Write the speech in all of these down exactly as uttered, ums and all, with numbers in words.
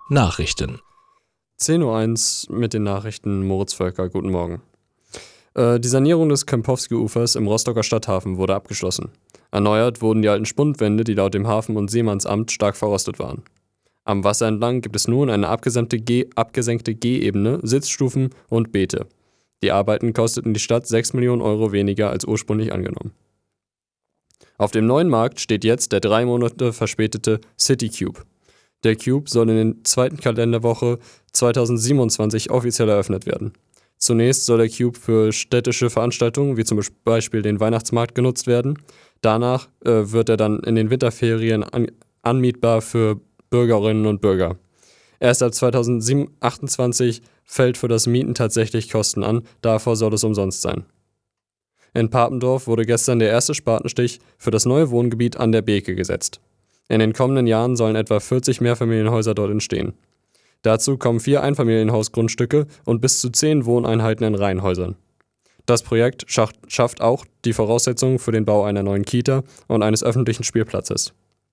Nachrichten. zehn Uhr eins mit den Nachrichten. Moritz Völker, guten Morgen. Äh, die Sanierung des Kempowski-Ufers im Rostocker Stadthafen wurde abgeschlossen. Erneuert wurden die alten Spundwände, die laut dem Hafen- und Seemannsamt stark verrostet waren. Am Wasser entlang gibt es nun eine abgesenkte, G- abgesenkte G-Ebene, Sitzstufen und Beete. Die Arbeiten kosteten die Stadt sechs Millionen Euro weniger als ursprünglich angenommen. Auf dem neuen Markt steht jetzt der drei Monate verspätete City Cube. Der Cube soll in der zweiten Kalenderwoche zweitausendsiebenundzwanzig offiziell eröffnet werden. Zunächst soll der Cube für städtische Veranstaltungen wie zum Beispiel den Weihnachtsmarkt genutzt werden. Danach äh, wird er dann in den Winterferien an- anmietbar für Bürgerinnen und Bürger. Erst ab zweitausendachtundzwanzig fällt für das Mieten tatsächlich Kosten an, davor soll es umsonst sein. In Papendorf wurde gestern der erste Spatenstich für das neue Wohngebiet an der Beeke gesetzt. In den kommenden Jahren sollen etwa vierzig Mehrfamilienhäuser dort entstehen. Dazu kommen vier Einfamilienhausgrundstücke und bis zu zehn Wohneinheiten in Reihenhäusern. Das Projekt schafft auch die Voraussetzungen für den Bau einer neuen Kita und eines öffentlichen Spielplatzes.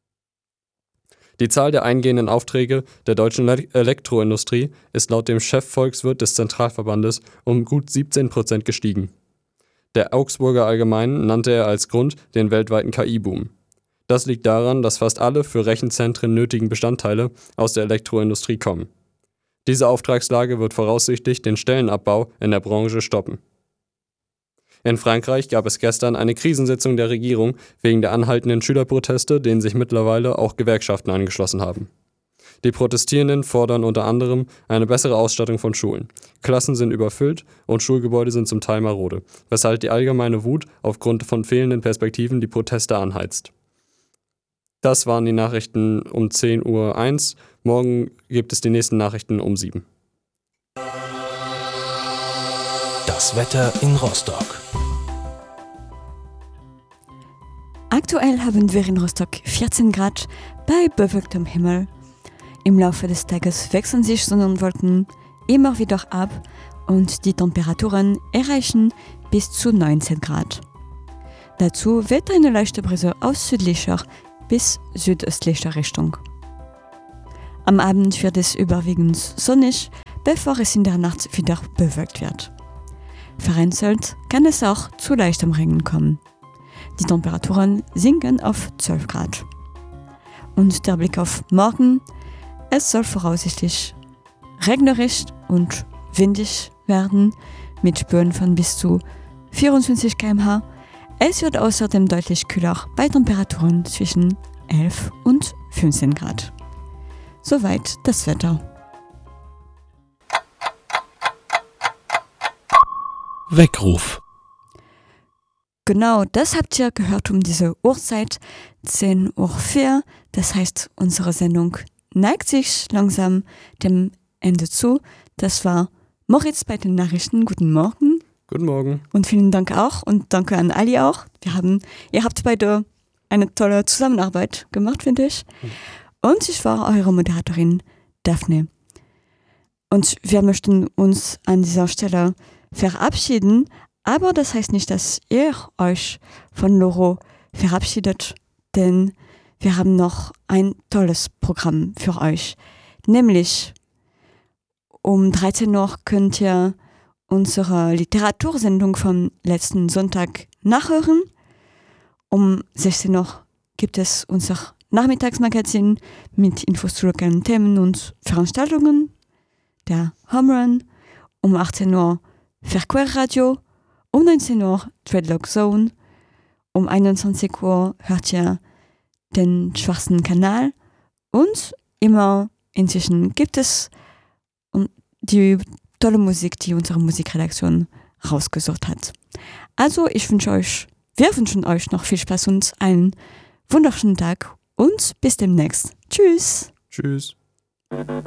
Die Zahl der eingehenden Aufträge der deutschen Elektroindustrie ist laut dem Chefvolkswirt des Zentralverbandes um gut siebzehn Prozent gestiegen. Der Augsburger Allgemeinen nannte er als Grund den weltweiten K I-Boom. Das liegt daran, dass fast alle für Rechenzentren nötigen Bestandteile aus der Elektroindustrie kommen. Diese Auftragslage wird voraussichtlich den Stellenabbau in der Branche stoppen. In Frankreich gab es gestern eine Krisensitzung der Regierung wegen der anhaltenden Schülerproteste, denen sich mittlerweile auch Gewerkschaften angeschlossen haben. Die Protestierenden fordern unter anderem eine bessere Ausstattung von Schulen. Klassen sind überfüllt und Schulgebäude sind zum Teil marode, weshalb die allgemeine Wut aufgrund von fehlenden Perspektiven die Proteste anheizt. Das waren die Nachrichten um zehn Uhr eins. Morgen gibt es die nächsten Nachrichten um sieben. Das Wetter in Rostock. Aktuell haben wir in Rostock vierzehn Grad bei bewölktem Himmel. Im Laufe des Tages wechseln sich Sonne und Wolken immer wieder ab und die Temperaturen erreichen bis zu neunzehn Grad. Dazu weht eine leichte Brise aus südlicher bis südöstlicher Richtung. Am Abend wird es überwiegend sonnig, bevor es in der Nacht wieder bewölkt wird. Vereinzelt kann es auch zu leichtem Regen kommen. Die Temperaturen sinken auf zwölf Grad. Und der Blick auf morgen: Es soll voraussichtlich regnerisch und windig werden, mit Böen von bis zu vierundzwanzig Kilometer pro Stunde. Es wird außerdem deutlich kühler bei Temperaturen zwischen elf und fünfzehn Grad. Soweit das Wetter. Weckruf. Genau, das habt ihr gehört um diese Uhrzeit, zehn Uhr vier. Das heißt, unsere Sendung neigt sich langsam dem Ende zu. Das war Moritz bei den Nachrichten. Guten Morgen. Guten Morgen. Und vielen Dank auch und danke an Ali auch. Wir haben, ihr habt beide eine tolle Zusammenarbeit gemacht, finde ich. Und ich war eure Moderatorin Daphne. Und wir möchten uns an dieser Stelle verabschieden, aber das heißt nicht, dass ihr euch von Loro verabschiedet, denn wir haben noch ein tolles Programm für euch. Nämlich um dreizehn Uhr könnt ihr unsere Literatursendung vom letzten Sonntag nachhören. Um sechzehn Uhr gibt es unser Nachmittagsmagazin mit Infos zu lokalen Themen und Veranstaltungen, der Home Run. Um achtzehn Uhr Verquer Radio, um neunzehn Uhr Dreadlock Zone, um einundzwanzig Uhr hört ihr den Schwarzen Kanal und immer inzwischen gibt es die tolle Musik, die unsere Musikredaktion rausgesucht hat. Also ich wünsche euch, wir wünschen euch noch viel Spaß und einen wunderschönen Tag und bis demnächst. Tschüss. Tschüss.